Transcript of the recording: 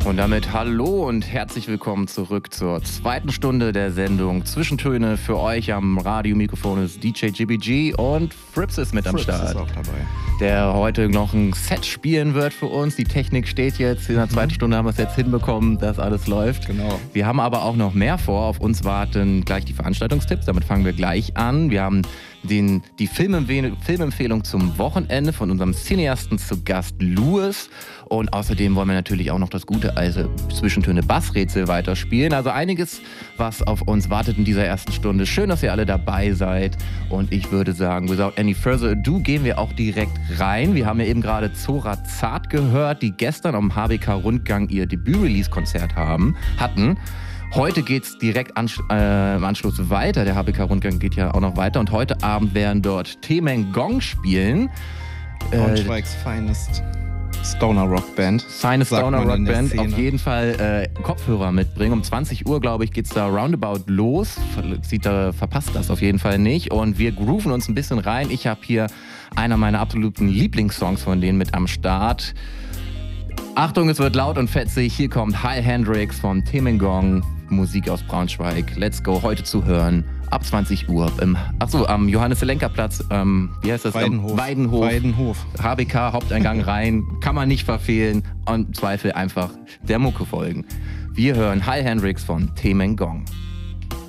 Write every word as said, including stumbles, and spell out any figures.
Und damit hallo und herzlich willkommen zurück zur zweiten Stunde der Sendung Zwischentöne. Für euch am Radiomikrofon ist D J G B G und Frips ist mit Frips am Start. Ist auch dabei. Der heute noch ein Set spielen wird für uns. Die Technik steht jetzt. In der zweiten Stunde haben wir es jetzt hinbekommen, dass alles läuft. Genau. Wir haben aber auch noch mehr vor. Auf uns warten gleich die Veranstaltungstipps. Damit fangen wir gleich an. Wir haben den, die Filmempfehlung, Filmempfehlung zum Wochenende von unserem Cineasten zu Gast Louis. Und außerdem wollen wir natürlich auch noch das gute alte Zwischentöne Bassrätsel weiterspielen. Also einiges, was auf uns wartet in dieser ersten Stunde. Schön, dass ihr alle dabei seid. Und ich würde sagen, without any further ado, gehen wir auch direkt rein. Wir haben ja eben gerade Zora Zart gehört, die gestern am H B K-Rundgang ihr Debüt-Release-Konzert haben, hatten. Heute geht es direkt an, äh, im Anschluss weiter. Der H B K-Rundgang geht ja auch noch weiter. Und heute Abend werden dort Temengong spielen. Braunschweigs äh, Finest Stoner Rock Band. Finest Stoner Rock Band. Auf jeden Fall äh, Kopfhörer mitbringen. Um zwanzig Uhr, glaube ich, geht es da roundabout los. Sieht da, verpasst das auf jeden Fall nicht. Und wir grooven uns ein bisschen rein. Ich habe hier einer meiner absoluten Lieblingssongs von denen mit am Start. Achtung, es wird laut und fetzig. Hier kommt High Hendrix von Temengong. Musik aus Braunschweig. Let's go. Heute zu hören. Ab zwanzig Uhr im, achso, am Johannes-Selenka-Platz, ähm, wie heißt das? Weidenhof. Weidenhof. Weidenhof. H B K, Haupteingang rein, kann man nicht verfehlen und im Zweifel einfach der Mucke folgen. Wir hören High Hendrix von Temengong.